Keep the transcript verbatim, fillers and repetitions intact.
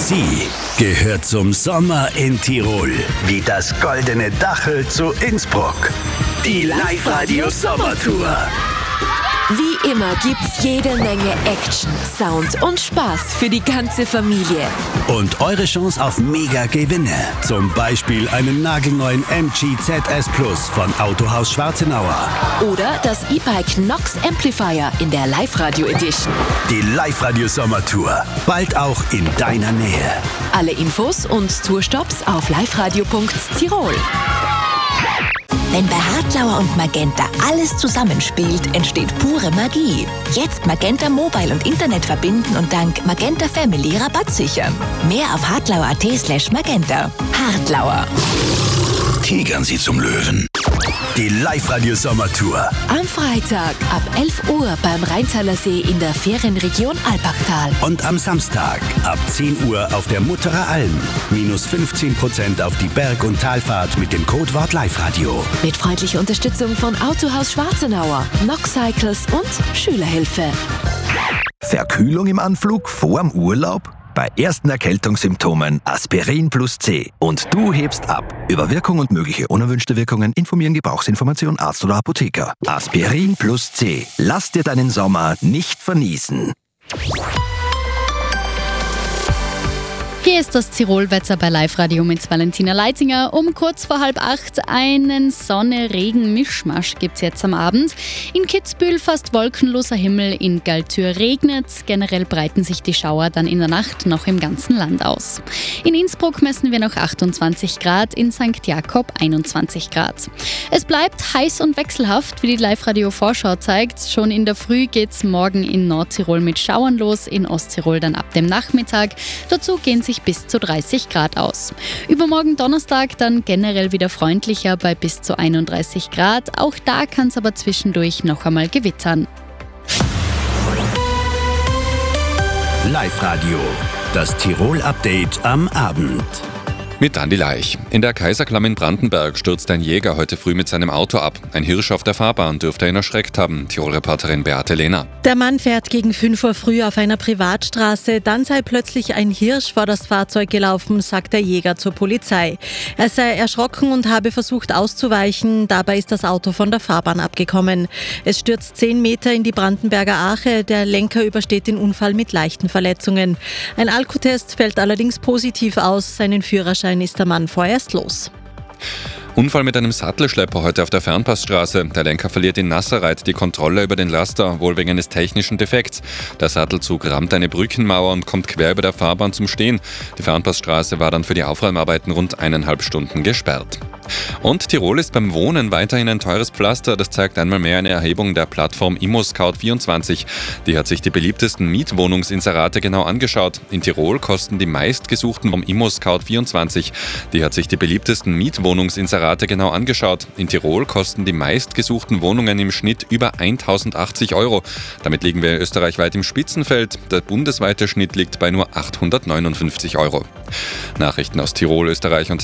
Sie gehört zum Sommer in Tirol, wie das goldene Dachel zu Innsbruck. Die Live-Radio Sommertour. Wie immer gibt's jede Menge Action, Sound und Spaß für die ganze Familie. Und eure Chance auf Mega-Gewinne. Zum Beispiel einen nagelneuen M G Z S Plus von Autohaus Schwarzenauer. Oder das E-Bike Nox Amplifier in der Live-Radio Edition. Die Live-Radio Sommertour. Bald auch in deiner Nähe. Alle Infos und Tourstops auf liveradio punkt tirol. Wenn bei Hartlauer und Magenta alles zusammenspielt, entsteht pure Magie. Jetzt Magenta Mobile und Internet verbinden und dank Magenta Family Rabatt sichern. Mehr auf hartlauer.at slash magenta. Hartlauer. Tigern Sie zum Löwen. Die Live-Radio Sommertour. Am Freitag ab elf Uhr beim Rheintaler See in der Ferienregion Alpachtal. Und am Samstag ab zehn Uhr auf der Mutterer Alm. Minus fünfzehn Prozent auf die Berg- und Talfahrt mit dem Codewort Live-Radio. Mit freundlicher Unterstützung von Autohaus Schwarzenauer, Nox Cycles und Schülerhilfe. Verkühlung im Anflug vorm Urlaub? Bei ersten Erkältungssymptomen Aspirin plus C. Und du hebst ab. Über Wirkung und mögliche unerwünschte Wirkungen informieren Gebrauchsinformation Arzt oder Apotheker. Aspirin plus C. Lass dir deinen Sommer nicht verniesen. Hier ist das Tirolwetter bei Live-Radio mit Valentina Leitinger. Um kurz vor halb acht einen Sonne-Regen-Mischmasch gibt's jetzt am Abend. In Kitzbühel fast wolkenloser Himmel, in Galtür regnet's. Generell breiten sich die Schauer dann in der Nacht noch im ganzen Land aus. In Innsbruck messen wir noch achtundzwanzig Grad, in Sankt Jakob einundzwanzig Grad. Es bleibt heiß und wechselhaft, wie die Live-Radio-Vorschau zeigt. Schon in der Früh geht's morgen in Nordtirol mit Schauern los, in Osttirol dann ab dem Nachmittag. Dazu gehen sich bis zu dreißig Grad aus. Übermorgen Donnerstag dann generell wieder freundlicher bei bis zu einunddreißig Grad. Auch da kann es aber zwischendurch noch einmal gewittern. Live-Radio. Das Tirol-Update am Abend. Mit Andi Laich. In der Kaiserklamm in Brandenberg stürzt ein Jäger heute früh mit seinem Auto ab. Ein Hirsch auf der Fahrbahn dürfte ihn erschreckt haben. Tirol-Reporterin Beate Lehner. Der Mann fährt gegen fünf Uhr früh auf einer Privatstraße. Dann sei plötzlich ein Hirsch vor das Fahrzeug gelaufen, sagt der Jäger zur Polizei. Er sei erschrocken und habe versucht auszuweichen. Dabei ist das Auto von der Fahrbahn abgekommen. Es stürzt zehn Meter in die Brandenberger Ache. Der Lenker übersteht den Unfall mit leichten Verletzungen. Ein Alkotest fällt allerdings positiv aus. Seinen Führerschein ist der Mann vorerst los. Unfall mit einem Sattelschlepper heute auf der Fernpassstraße. Der Lenker verliert in Nasserreit die Kontrolle über den Laster, wohl wegen eines technischen Defekts. Der Sattelzug rammt eine Brückenmauer und kommt quer über der Fahrbahn zum Stehen. Die Fernpassstraße war dann für die Aufräumarbeiten rund eineinhalb Stunden gesperrt. Und Tirol ist beim Wohnen weiterhin ein teures Pflaster. Das zeigt einmal mehr eine Erhebung der Plattform ImmoScout vierundzwanzig. Die hat sich die beliebtesten Mietwohnungsinserate genau angeschaut. In Tirol kosten die meistgesuchten vom ImmoScout vierundzwanzig. Die hat sich die beliebtesten Mietwohnungsinserate genau angeschaut. In Tirol kosten die meistgesuchten Wohnungen im Schnitt über tausendachtzig Euro. Damit liegen wir österreichweit im Spitzenfeld. Der bundesweite Schnitt liegt bei nur achthundertneunundfünfzig Euro. Nachrichten aus Tirol, Österreich und